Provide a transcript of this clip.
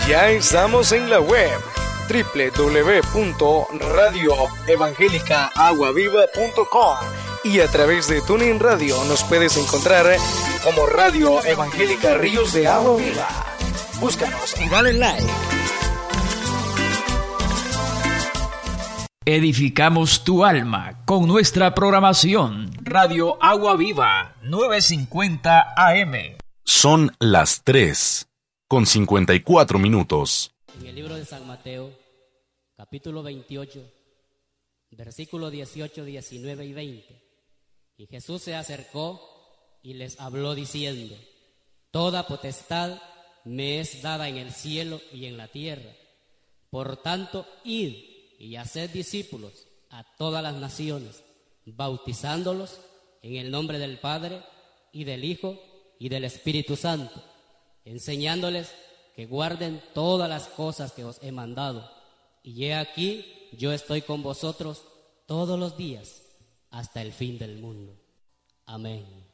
Ya estamos en la web www.radioevangelicaaguaviva.com y a través de TuneIn Radio nos puedes encontrar como Radio Evangélica Ríos de Agua Viva. Búscanos y dale like. Edificamos tu alma con nuestra programación. Radio Agua Viva, 950 AM. Son las 3:54. En el libro de San Mateo, capítulo 28, versículos 18, 19 y 20. Y Jesús se acercó y les habló diciendo: Toda potestad me es dada en el cielo y en la tierra. Por tanto, id y haced discípulos a todas las naciones, bautizándolos en el nombre del Padre y del Hijo y del Espíritu Santo, enseñándoles que guarden todas las cosas que os he mandado. Y he aquí, yo estoy con vosotros todos los días hasta el fin del mundo. Amén.